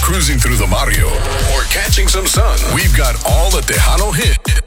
cruising through the barrio or catching some sun, we've got all the Tejano hits